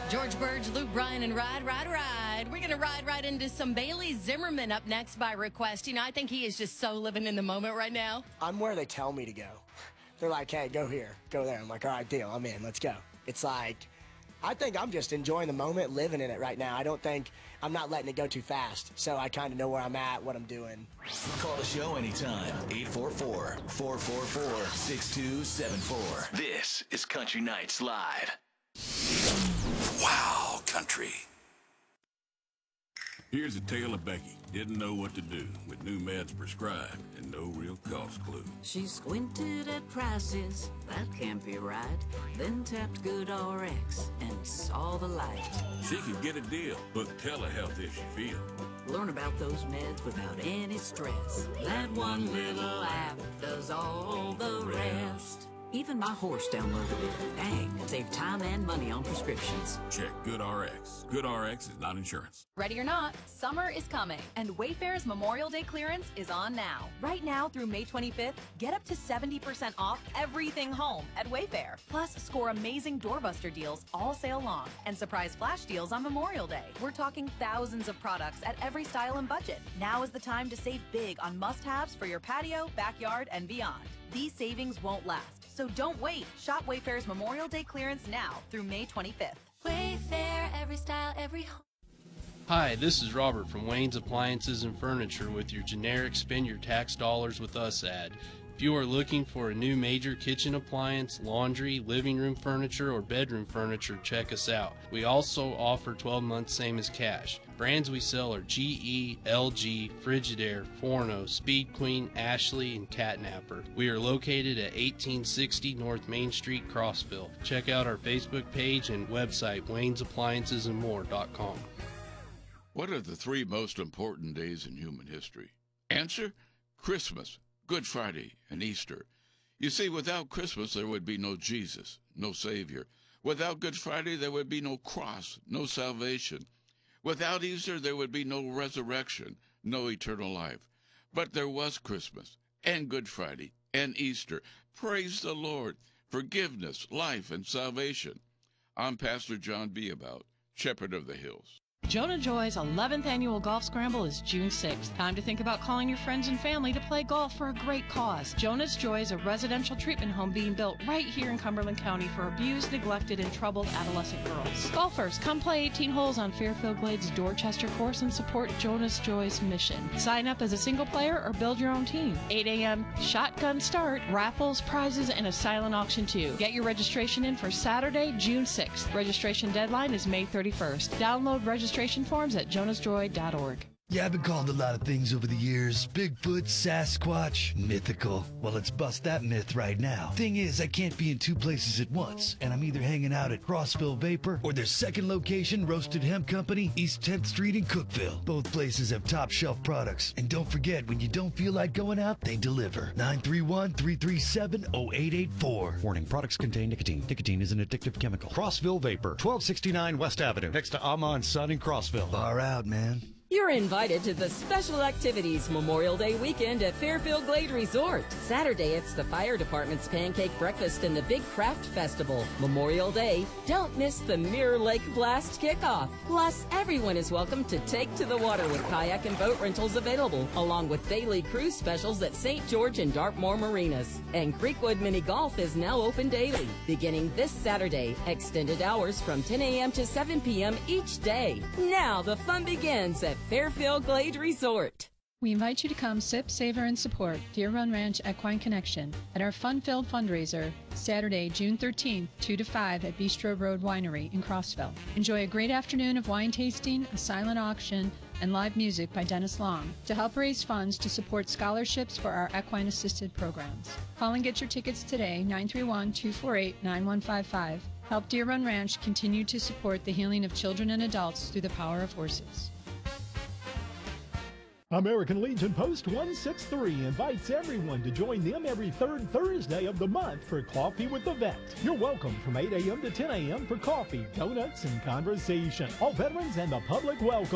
George Burge, Luke Bryan, and Ride, Ride, Ride. We're going to ride right into some Bailey Zimmerman up next by request. You know, I think he is just so living in the moment right now. I'm where they tell me to go. They're like, hey, go here, go there. I'm like, all right, deal, I'm in, let's go. It's like, I think I'm just enjoying the moment, living in it right now. I'm not letting it go too fast. So I kind of know where I'm at, what I'm doing. Call the show anytime, 844-444-6274. This is Country Nights Live. Wow, country. Here's a tale of Becky. Didn't know what to do with new meds prescribed and no real cost clue. She squinted at prices, that can't be right. Then tapped GoodRx and saw the light. She could get a deal, but telehealth if she feel. Learn about those meds without any stress. That one little app does all the rest. Even my horse downloaded it. Dang, it saved time and money on prescriptions. Check GoodRx. GoodRx is not insurance. Ready or not, summer is coming, and Wayfair's Memorial Day clearance is on now. Right now through May 25th, get up to 70% off everything home at Wayfair. Plus, score amazing doorbuster deals all sale long and surprise flash deals on Memorial Day. We're talking thousands of products at every style and budget. Now is the time to save big on must-haves for your patio, backyard, and beyond. These savings won't last. So don't wait. Shop Wayfair's Memorial Day clearance now through May 25th. Wayfair, every style, every home. Hi, this is Robert from Wayne's Appliances and Furniture with your generic Spend Your Tax Dollars with Us ad. If you are looking for a new major kitchen appliance, laundry, living room furniture, or bedroom furniture, check us out. We also offer 12 months same as cash. Brands we sell are GE, LG, Frigidaire, Forno, Speed Queen, Ashley, and Catnapper. We are located at 1860 North Main Street, Crossville. Check out our Facebook page and website, waynesappliancesandmore.com. What are the three most important days in human history? Answer: Christmas, Good Friday, and Easter. You see, without Christmas, there would be no Jesus, no Savior. Without Good Friday, there would be no cross, no salvation. Without Easter, there would be no resurrection, no eternal life. But there was Christmas, and Good Friday, and Easter. Praise the Lord. Forgiveness, life, and salvation. I'm Pastor John Beabout, Shepherd of the Hills. Jonah Joy's 11th annual golf scramble is June 6th. Time to think about calling your friends and family to play golf for a great cause. Jonah's Joy is a residential treatment home being built right here in Cumberland County for abused, neglected, and troubled adolescent girls. Golfers, come play 18 holes on Fairfield Glades Dorchester course and support Jonah's Joy's mission. Sign up as a single player or build your own team. 8 a.m. shotgun start, raffles, prizes, and a silent auction too. Get your registration in for Saturday, June 6th. Registration deadline is May 31st. Download registration forms at jonasjoy.org. Yeah, I've been called a lot of things over the years. Bigfoot, Sasquatch, mythical. Well, let's bust that myth right now. Thing is, I can't be in two places at once, and I'm either hanging out at Crossville Vapor or their second location, Roasted Hemp Company, East 10th Street in Cookville. Both places have top shelf products. And don't forget, when you don't feel like going out, they deliver. 931-337-0884. Warning, products contain nicotine. Nicotine is an addictive chemical. Crossville Vapor, 1269 West Avenue, next to Amon Sun in Crossville. Far out, man. You're invited to the Special Activities Memorial Day weekend at Fairfield Glade Resort. Saturday, it's the Fire Department's Pancake Breakfast and the Big Craft Festival. Memorial Day, don't miss the Mirror Lake Blast kickoff. Plus, everyone is welcome to take to the water with kayak and boat rentals available, along with daily cruise specials at St. George and Dartmoor Marinas. And Creekwood Mini Golf is now open daily, beginning this Saturday. Extended hours from 10 a.m. to 7 p.m. each day. Now the fun begins at Fairfield Glade Resort. We invite you to come sip, savor, and support Deer Run Ranch Equine Connection at our fun-filled fundraiser Saturday, June 13th, 2 to 5 at Bistro Road Winery in Crossville. Enjoy a great afternoon of wine tasting, a silent auction, and live music by Dennis Long to help raise funds to support scholarships for our equine-assisted programs. Call and get your tickets today, 931-248-9155. Help Deer Run Ranch continue to support the healing of children and adults through the power of horses. American Legion Post 163 invites everyone to join them every third Thursday of the month for Coffee with the Vet. You're welcome from 8 a.m. to 10 a.m. for coffee, donuts, and conversation. All veterans and the public welcome.